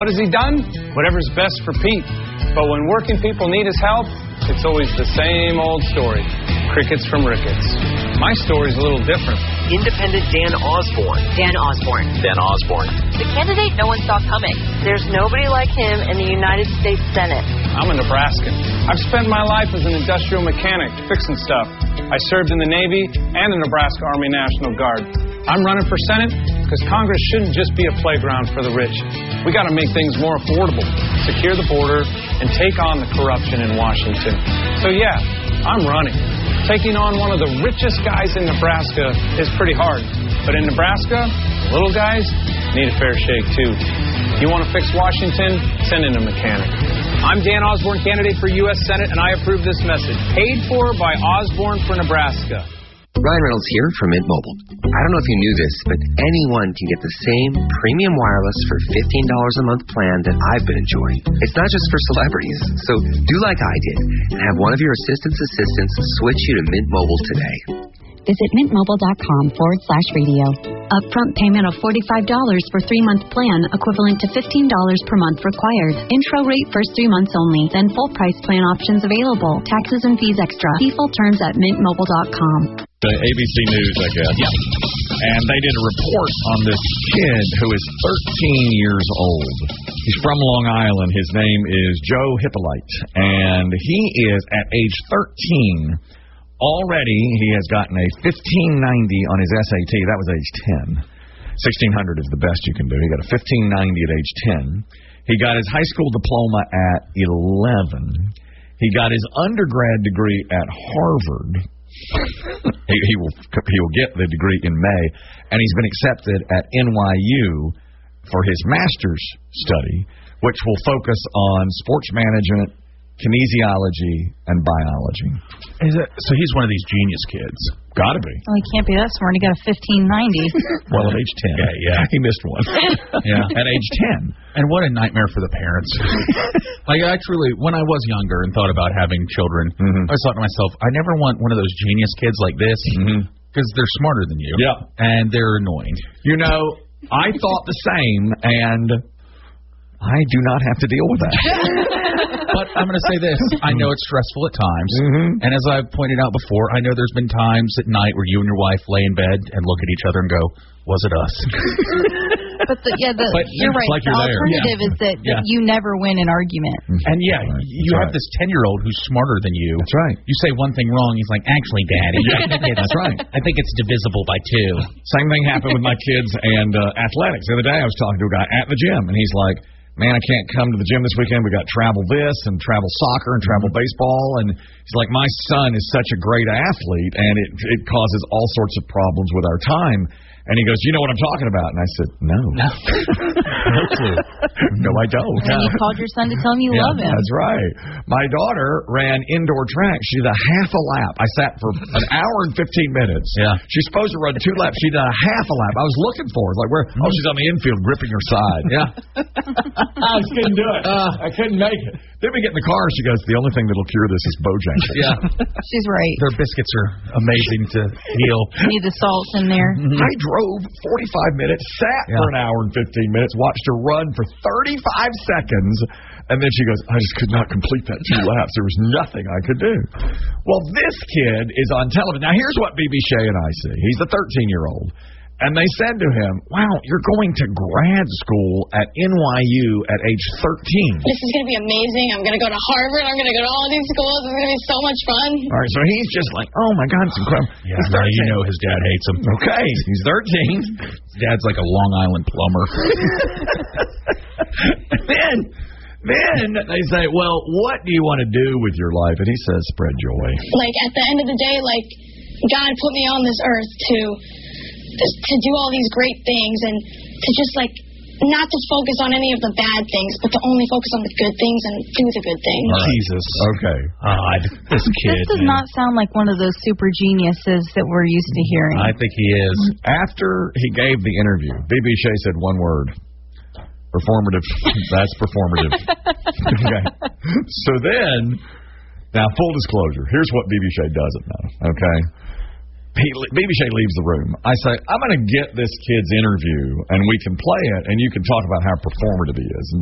What has he done? Whatever's best for Pete. But when working people need his help, it's always the same old story. Crickets from Ricketts. My story's a little different. Independent Dan Osborne. Dan Osborne. Dan Osborne. The candidate no one saw coming. There's nobody like him in the United States Senate. I'm a Nebraskan. I've spent my life as an industrial mechanic, fixing stuff. I served in the Navy and the Nebraska Army National Guard. I'm running for Senate because Congress shouldn't just be a playground for the rich. We got to make things more affordable, secure the border, and take on the corruption in Washington. So yeah, I'm running. Taking on one of the richest guys in Nebraska is pretty hard. But in Nebraska, the little guys need a fair shake too. You want to fix Washington? Send in a mechanic. I'm Dan Osborne, candidate for U.S. Senate, and I approve this message. Paid for by Osborne for Nebraska. Ryan Reynolds here from Mint Mobile. I don't know if you knew this, but anyone can get the same premium wireless for $15 a month plan that I've been enjoying. It's not just for celebrities, so do like I did and have one of your assistants switch you to Mint Mobile today. Visit mintmobile.com/radio. Upfront payment of $45 for 3-month plan, equivalent to $15 per month required. Intro rate first 3 months only, then full price plan options available. Taxes and fees extra. See full terms at mintmobile.com. The ABC News, I guess. Yeah. And they did a report on this kid who is 13 years old. He's from Long Island. His name is Joe Hippolyte. And he is, at age 13, already he has gotten a 1590 on his SAT. That was age 10. 1600 is the best you can do. He got a 1590 at age 10. He got his high school diploma at 11. He got his undergrad degree at Harvard. He will get the degree in May, and he's been accepted at NYU for his master's study, which will focus on sports management, kinesiology, and biology. So he's one of these genius kids. Gotta be. Well, he can't be that smart. He got a 1590. Well, at age 10. Yeah. He missed one. Yeah. At age 10. And what a nightmare for the parents. Like, actually, when I was younger and thought about having children, I was thought to myself, I never want one of those genius kids like this because they're smarter than you. Yeah. And they're annoying. You know, I thought the same, and I do not have to deal with that. But I'm going to say this. I know it's stressful at times. And as I've pointed out before, I know there's been times at night where you and your wife lay in bed and look at each other and go, was it us? But you're right. Like the alternative is that you never win an argument. And you have this 10-year-old who's smarter than you. That's right. You say one thing wrong, he's like, actually, Daddy. That's right. I think it's divisible by 2. Same thing happened with my kids and athletics. The other day I was talking to a guy at the gym, and he's like, man, I can't come to the gym this weekend. We got travel this and travel soccer and travel baseball. And he's like, my son is such a great athlete, and it causes all sorts of problems with our time. And he goes, you know what I'm talking about? And I said, no. No clue. No, I don't. And you called your son to tell him you love him. That's right. My daughter ran indoor track. She did a half a lap. I sat for an hour and 15 minutes. Yeah. She's supposed to run 2 laps. She did a half a lap. I was looking for her. Like, where? Oh, she's on the infield gripping her side. Yeah. I just couldn't do it. I couldn't make it. Then we get in the car. She goes, the only thing that'll cure this is Bojangles. Yeah. She's right. Their biscuits are amazing to heal. You need the salt in there. I drove 45 minutes, sat for an hour and 15 minutes, watched her run for 35 seconds, and then she goes, I just could not complete that 2 laps. There was nothing I could do. Well, this kid is on television. Now, here's what BB Shea and I see. He's the 13-year-old. And they said to him, wow, you're going to grad school at NYU at age 13. This is going to be amazing. I'm going to go to Harvard. I'm going to go to all these schools. It's going to be so much fun. All right, so he's just like, oh, my God, it's incredible. Yeah, he's 13. You know his dad hates him. Okay, he's 13. His dad's like a Long Island plumber. Then they say, well, what do you want to do with your life? And he says, spread joy. Like, at the end of the day, like, God put me on this earth to do all these great things and to just, like, not to focus on any of the bad things, but to only focus on the good things and do the good things. Right. Jesus. Okay. This kid. This does not sound like one of those super geniuses that we're used to hearing. I think he is. After he gave the interview, BB Shea said one word. Performative. That's performative. Okay. So then, now full disclosure, here's what BB Shea doesn't know, okay? BB Shea leaves the room. I say, I'm going to get this kid's interview, and we can play it, and you can talk about how performative he is.